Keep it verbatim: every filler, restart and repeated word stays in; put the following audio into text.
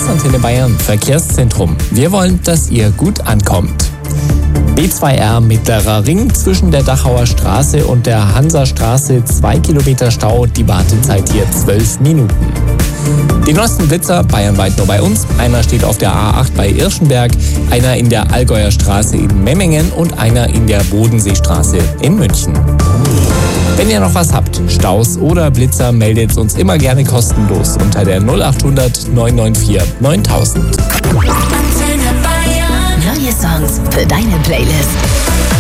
Das Antenne Bayern Verkehrszentrum. Wir wollen, dass ihr gut ankommt. B zwei R Mittlerer Ring zwischen der Dachauer Straße und der Hansastraße, zwei Kilometer Stau, die Wartezeit hier zwölf Minuten. Die neuesten Blitzer bayernweit nur bei uns. Einer steht auf der A acht bei Irschenberg, einer in der Allgäuer Straße in Memmingen und einer in der Bodenseestraße in München. Wenn ihr noch was habt, Staus oder Blitzer, meldet uns immer gerne kostenlos unter der null acht hundert neun neun vier neuntausend. Neue Songs für deine Playlist.